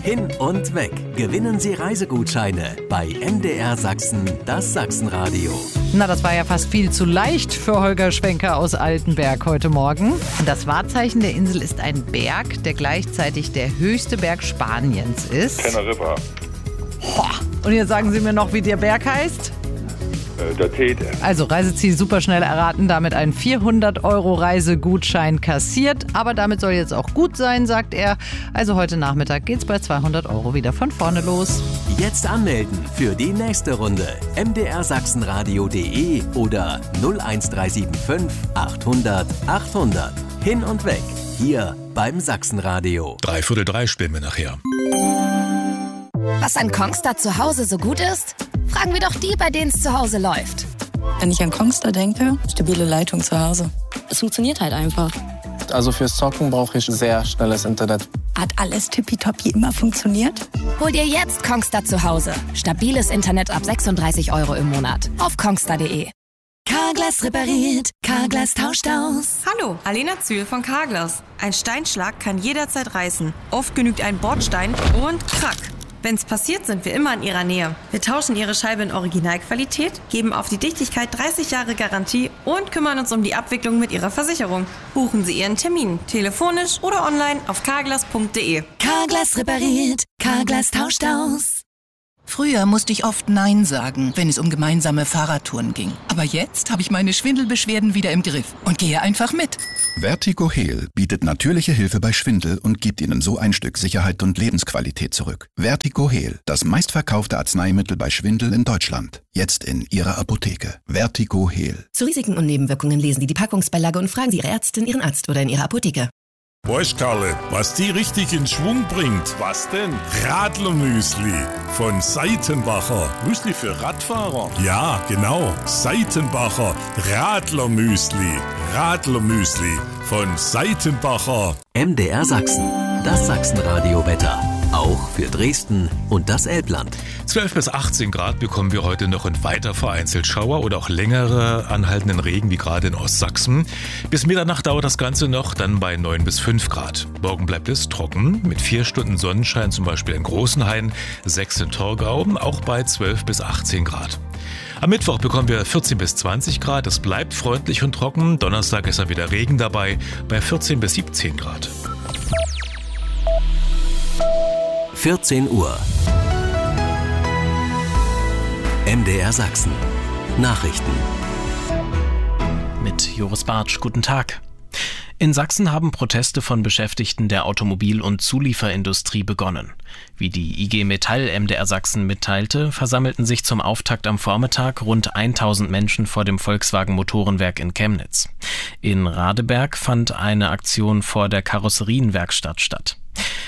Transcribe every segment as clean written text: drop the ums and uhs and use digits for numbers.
Hin und weg. Gewinnen Sie Reisegutscheine bei MDR Sachsen, das Sachsenradio. Na, das war ja fast viel zu leicht für Holger Schwenker aus Altenberg heute Morgen. Und das Wahrzeichen der Insel ist ein Berg, der gleichzeitig der höchste Berg Spaniens ist. Teneriffa. Und jetzt sagen Sie mir noch, wie der Berg heißt? Der Tete. Also Reiseziel superschnell erraten, damit ein 400-Euro-Reisegutschein kassiert. Aber damit soll jetzt auch gut sein, sagt er. Also heute Nachmittag geht's bei 200 Euro wieder von vorne los. Jetzt anmelden für die nächste Runde. mdrsachsenradio.de oder 01375 800 800. Hin und weg. Hier beim Sachsenradio. 2:45 spielen wir nachher. Was an Kongstar zu Hause so gut ist? Fragen wir doch die, bei denen es zu Hause läuft. Wenn ich an Kongstar denke, stabile Leitung zu Hause. Es funktioniert halt einfach. Also fürs Zocken brauche ich sehr schnelles Internet. Hat alles tippitoppi immer funktioniert? Hol dir jetzt Kongstar zu Hause. Stabiles Internet ab 36 Euro im Monat. Auf kongstar.de. Carglass repariert, Carglass tauscht aus. Hallo, Alena Zühl von Carglass. Ein Steinschlag kann jederzeit reißen. Oft genügt ein Bordstein und krack. Wenn's passiert, sind wir immer in Ihrer Nähe. Wir tauschen Ihre Scheibe in Originalqualität, geben auf die Dichtigkeit 30 Jahre Garantie und kümmern uns um die Abwicklung mit Ihrer Versicherung. Buchen Sie Ihren Termin, telefonisch oder online auf carglass.de. Carglass repariert, Carglass tauscht aus. Früher musste ich oft Nein sagen, wenn es um gemeinsame Fahrradtouren ging. Aber jetzt habe ich meine Schwindelbeschwerden wieder im Griff und gehe einfach mit. VertigoHeal bietet natürliche Hilfe bei Schwindel und gibt Ihnen so ein Stück Sicherheit und Lebensqualität zurück. VertigoHeal, das meistverkaufte Arzneimittel bei Schwindel in Deutschland. Jetzt in Ihrer Apotheke. VertigoHeal. Zu Risiken und Nebenwirkungen lesen Sie die Packungsbeilage und fragen Sie Ihre Ärztin, Ihren Arzt oder in Ihrer Apotheke. Weißt Karle, was die richtig in Schwung bringt? Was denn? Radlermüsli von Seitenbacher. Müsli für Radfahrer? Ja, genau. Seitenbacher Radlermüsli. Radlermüsli von Seitenbacher. MDR Sachsen, das Sachsenradio-Wetter. Auch für Dresden und das Elbland. 12 bis 18 Grad bekommen wir heute noch und weiter vereinzelt Schauer oder auch längere anhaltenden Regen, wie gerade in Ostsachsen. Bis Mitternacht dauert das Ganze noch, dann bei 9 bis 5 Grad. Morgen bleibt es trocken, mit 4 Stunden Sonnenschein, zum Beispiel in Großenhain, 6 in Torgau, auch bei 12 bis 18 Grad. Am Mittwoch bekommen wir 14 bis 20 Grad, es bleibt freundlich und trocken. Donnerstag ist dann wieder Regen dabei, bei 14 bis 17 Grad. 14 Uhr. MDR Sachsen. Nachrichten. Mit Joris Bartsch, guten Tag. In Sachsen haben Proteste von Beschäftigten der Automobil- und Zulieferindustrie begonnen. Wie die IG Metall MDR Sachsen mitteilte, versammelten sich zum Auftakt am Vormittag rund 1000 Menschen vor dem Volkswagen Motorenwerk in Chemnitz. In Radeberg fand eine Aktion vor der Karosseriewerken statt.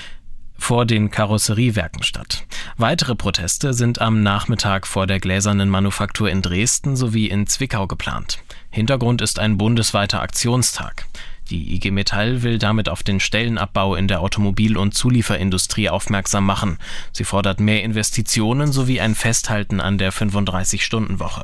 Weitere Proteste sind am Nachmittag vor der Gläsernen Manufaktur in Dresden sowie in Zwickau geplant. Hintergrund ist ein bundesweiter Aktionstag. Die IG Metall will damit auf den Stellenabbau in der Automobil- und Zulieferindustrie aufmerksam machen. Sie fordert mehr Investitionen sowie ein Festhalten an der 35-Stunden-Woche.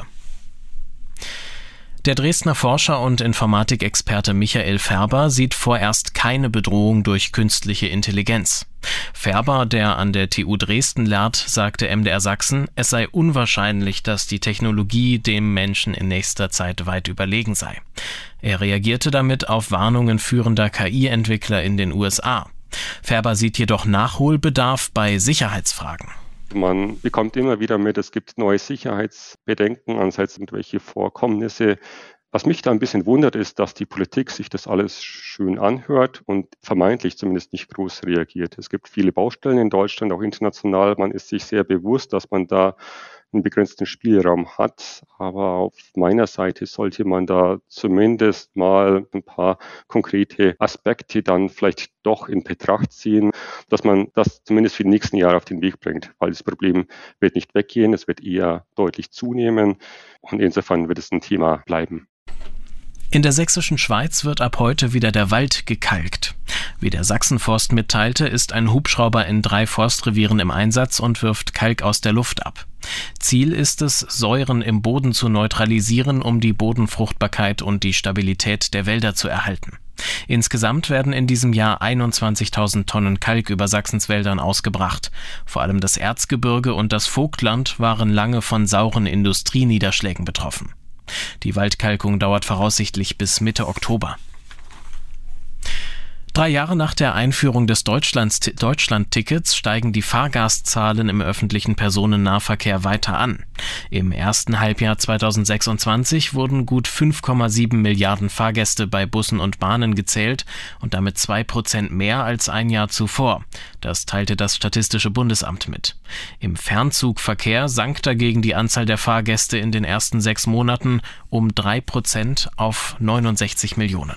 Der Dresdner Forscher und Informatikexperte Michael Färber sieht vorerst keine Bedrohung durch künstliche Intelligenz. Färber, der an der TU Dresden lehrt, sagte MDR Sachsen, es sei unwahrscheinlich, dass die Technologie dem Menschen in nächster Zeit weit überlegen sei. Er reagierte damit auf Warnungen führender KI-Entwickler in den USA. Färber sieht jedoch Nachholbedarf bei Sicherheitsfragen. Man bekommt immer wieder mit, es gibt neue Sicherheitsbedenken, andererseits irgendwelche Vorkommnisse. Was mich da ein bisschen wundert, ist, dass die Politik sich das alles schön anhört und vermeintlich zumindest nicht groß reagiert. Es gibt viele Baustellen in Deutschland, auch international. Man ist sich sehr bewusst, dass man da einen begrenzten Spielraum hat. Aber auf meiner Seite sollte man da zumindest mal ein paar konkrete Aspekte dann vielleicht doch in Betracht ziehen, dass man das zumindest für die nächsten Jahre auf den Weg bringt. Weil das Problem wird nicht weggehen, es wird eher deutlich zunehmen. Und insofern wird es ein Thema bleiben. In der sächsischen Schweiz wird ab heute wieder der Wald gekalkt. Wie der Sachsenforst mitteilte, ist ein Hubschrauber in 3 Forstrevieren im Einsatz und wirft Kalk aus der Luft ab. Ziel ist es, Säuren im Boden zu neutralisieren, um die Bodenfruchtbarkeit und die Stabilität der Wälder zu erhalten. Insgesamt werden in diesem Jahr 21.000 Tonnen Kalk über Sachsens Wäldern ausgebracht. Vor allem das Erzgebirge und das Vogtland waren lange von sauren Industrieniederschlägen betroffen. Die Waldkalkung dauert voraussichtlich bis Mitte Oktober. 3 Jahre nach der Einführung des Deutschland-Tickets steigen die Fahrgastzahlen im öffentlichen Personennahverkehr weiter an. Im ersten Halbjahr 2026 wurden gut 5,7 Milliarden Fahrgäste bei Bussen und Bahnen gezählt und damit 2% mehr als ein Jahr zuvor. Das teilte das Statistische Bundesamt mit. Im Fernzugverkehr sank dagegen die Anzahl der Fahrgäste in den ersten 6 Monaten um 3% auf 69 Millionen.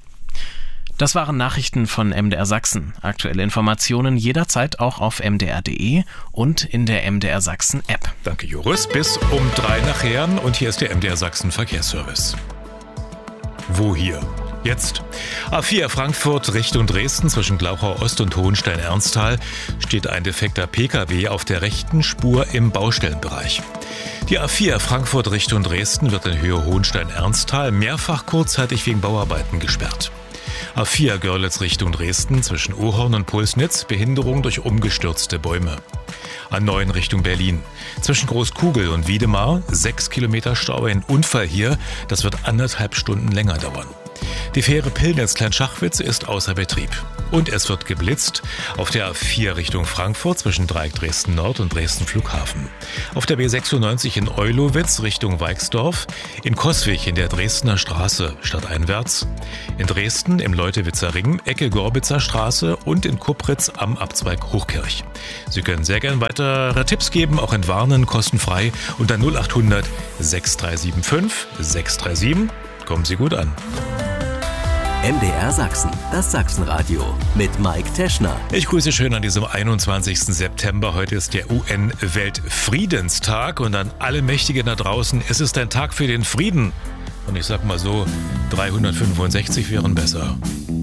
Das waren Nachrichten von MDR Sachsen. Aktuelle Informationen jederzeit auch auf mdr.de und in der MDR Sachsen App. Danke Joris, bis um 3 nachher und hier ist der MDR Sachsen Verkehrsservice. Wo hier? Jetzt. A4 Frankfurt Richtung Dresden zwischen Glauchau Ost und Hohenstein-Ernsthal steht ein defekter Pkw auf der rechten Spur im Baustellenbereich. Die A4 Frankfurt Richtung Dresden wird in Höhe Hohenstein-Ernsthal mehrfach kurzzeitig wegen Bauarbeiten gesperrt. A4 Görlitz Richtung Dresden zwischen Ohorn und Pulsnitz Behinderung durch umgestürzte Bäume. A9 Richtung Berlin. Zwischen Großkugel und Wiedemar 6 Kilometer Stau. Ein Unfall hier, das wird 1,5 Stunden länger dauern. Die Fähre Pillnitz-Kleinschachwitz ist außer Betrieb. Und es wird geblitzt auf der A4 Richtung Frankfurt zwischen Dreieck Dresden Nord und Dresden Flughafen. Auf der B96 in Eulowitz Richtung Weixdorf, in Coswig in der Dresdner Straße stadteinwärts, in Dresden im Leutewitzer Ring, Ecke Gorbitzer Straße und in Kupritz am Abzweig Hochkirch. Sie können sehr gern weitere Tipps geben, auch entwarnen, kostenfrei unter 0800 6375 637. Kommen Sie gut an. MDR Sachsen, das Sachsenradio mit Mike Teschner. Ich grüße schön an diesem 21. September. Heute ist der UN-Weltfriedenstag und an alle Mächtigen da draußen, es ist ein Tag für den Frieden. Und ich sag mal so, 365 wären besser.